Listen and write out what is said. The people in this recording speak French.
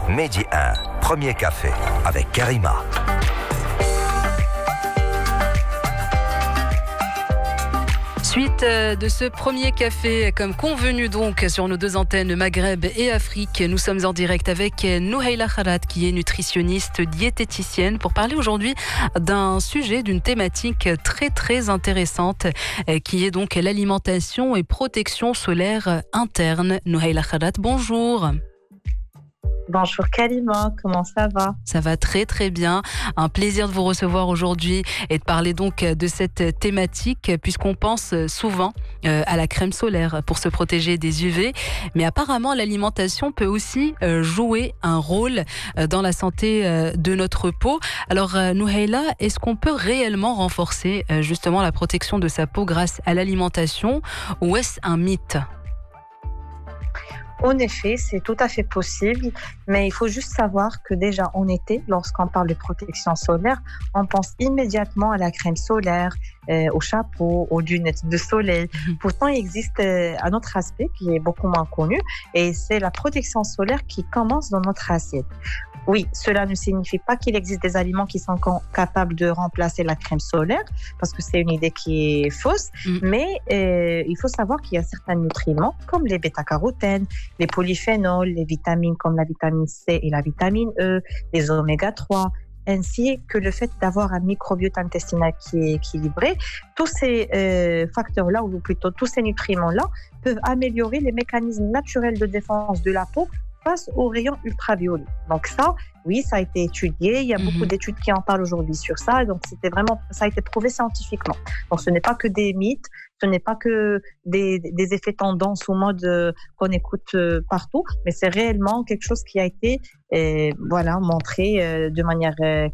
Medi 1, premier café avec Karima. Suite de ce premier café, comme convenu donc sur nos deux antennes Maghreb et Afrique, nous sommes en direct avec Nouhaila Kharat qui est nutritionniste diététicienne pour parler aujourd'hui d'un sujet, d'une thématique très très intéressante qui est donc l'alimentation et protection solaire interne. Nouhaila Kharat, bonjour. Bonjour Karima, comment ça va? Ça va très très bien. Un plaisir de vous recevoir aujourd'hui et de parler donc de cette thématique puisqu'on pense souvent à la crème solaire pour se protéger des UV. Mais apparemment l'alimentation peut aussi jouer un rôle dans la santé de notre peau. Alors Nouhaila, est-ce qu'on peut réellement renforcer justement la protection de sa peau grâce à l'alimentation ou est-ce un mythe ? En effet, c'est tout à fait possible, mais il faut juste savoir que déjà en été, lorsqu'on parle de protection solaire, on pense immédiatement à la crème solaire, au chapeau, aux lunettes de soleil. Pourtant, il existe un autre aspect qui est beaucoup moins connu, et c'est la protection solaire qui commence dans notre assiette. Oui, cela ne signifie pas qu'il existe des aliments qui sont capables de remplacer la crème solaire, parce que c'est une idée qui est fausse, mais il faut savoir qu'il y a certains nutriments, comme les bêta-carotènes, les polyphénols, les vitamines comme la vitamine C et la vitamine E, les oméga 3, ainsi que le fait d'avoir un microbiote intestinal qui est équilibré. Tous ces facteurs-là, ou plutôt tous ces nutriments-là, peuvent améliorer les mécanismes naturels de défense de la peau face aux rayons ultraviolets. Donc ça, oui, ça a été étudié. Il y a beaucoup d'études qui en parlent aujourd'hui sur ça. Donc ça a été prouvé scientifiquement. Donc ce n'est pas que des mythes, ce n'est pas que des effets tendance ou mode qu'on écoute partout, mais c'est réellement quelque chose qui a été montré de manière